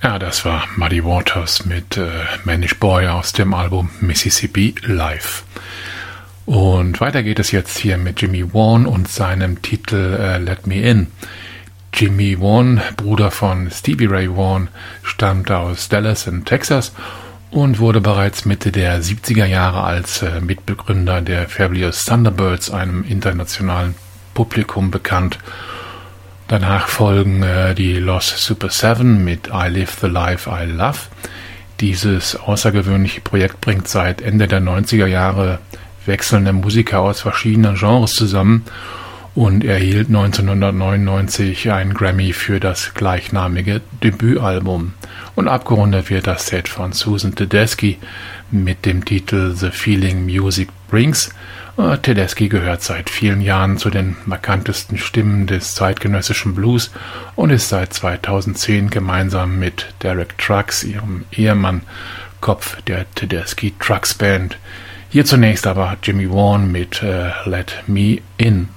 Ja, das war Muddy Waters mit Manish Boy aus dem Album Mississippi Live. Und weiter geht es jetzt hier mit Jimmy Vaughan und seinem Titel Let Me In. Jimmy Vaughan, Bruder von Stevie Ray Vaughan, stammt aus Dallas in Texas und wurde bereits Mitte der 70er Jahre als Mitbegründer der Fabulous Thunderbirds einem internationalen Publikum bekannt. Danach folgen die Lost Super 7 mit I Live the Life I Love. Dieses außergewöhnliche Projekt bringt seit Ende der 90er Jahre wechselnde Musiker aus verschiedenen Genres zusammen und erhielt 1999 einen Grammy für das gleichnamige Debütalbum. Und abgerundet wird das Set von Susan Tedeschi mit dem Titel The Feeling Music Brings. Tedeschi gehört seit vielen Jahren zu den markantesten Stimmen des zeitgenössischen Blues und ist seit 2010 gemeinsam mit Derek Trucks, ihrem Ehemann, Kopf der Tedeschi Trucks Band. Hier zunächst aber Jimmy Vaughan mit Let Me In.